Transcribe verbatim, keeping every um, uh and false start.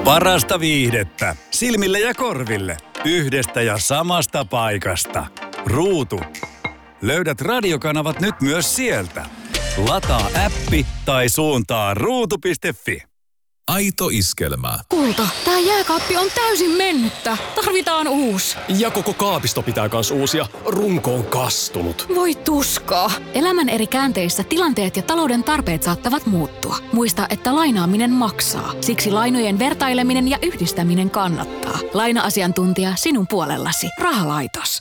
Parasta viihdettä silmille ja korville yhdestä ja samasta paikasta. Ruutu. Löydät radiokanavat nyt myös sieltä. Lataa appi tai suuntaa ruutu piste fi. Aito iskelmä. Kulta, tää jääkaappi on täysin mennyttä. Tarvitaan uusi. Ja koko kaapisto pitää kans uusia. Runko on kastunut. Voi tuskaa. Elämän eri käänteissä tilanteet ja talouden tarpeet saattavat muuttua. Muista, että lainaaminen maksaa. Siksi lainojen vertaileminen ja yhdistäminen kannattaa. Laina-asiantuntija sinun puolellasi. Rahalaitos.